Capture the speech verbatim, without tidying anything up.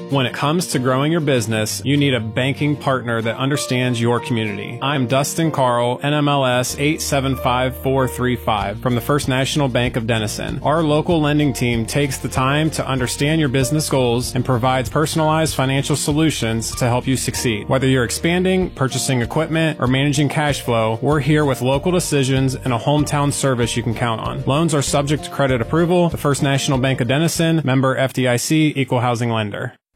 When it comes to growing your business, you need a banking partner that understands your community. I'm Dustin Carl, N M L S eight seven five four three five from the First National Bank of Denison. Our local lending team takes the time to understand your business goals and provides personalized financial solutions to help you succeed. Whether you're expanding, purchasing equipment, or managing cash flow, we're here with local decisions and a hometown service you can count on. Loans are subject to credit approval. The First National Bank of Denison, member F D I C, equal housing lender.